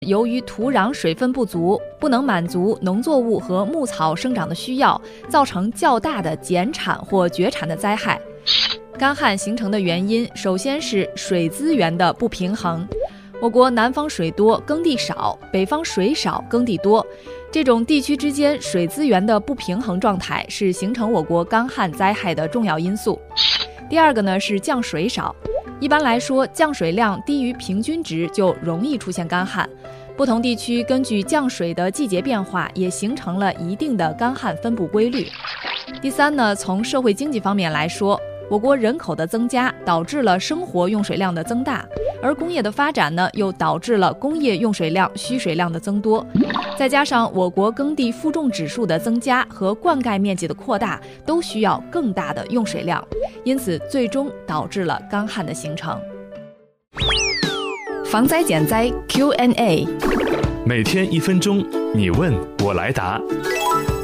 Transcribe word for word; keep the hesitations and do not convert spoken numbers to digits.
由于土壤水分不足，不能满足农作物和牧草生长的需要，造成较大的减产或绝产的灾害。干旱形成的原因，首先是水资源的不平衡。我国南方水多，耕地少；北方水少，耕地多。这种地区之间水资源的不平衡状态，是形成我国干旱灾害的重要因素。第二个呢是降水少。一般来说，降水量低于平均值就容易出现干旱。不同地区根据降水的季节变化，也形成了一定的干旱分布规律。第三呢，从社会经济方面来说，我国人口的增加导致了生活用水量的增大，而工业的发展呢，又导致了工业用水量、需水量的增多。再加上我国耕地负重指数的增加和灌溉面积的扩大，都需要更大的用水量，因此最终导致了干旱的形成。防灾减灾 Q and A， 每天一分钟，你问我来答。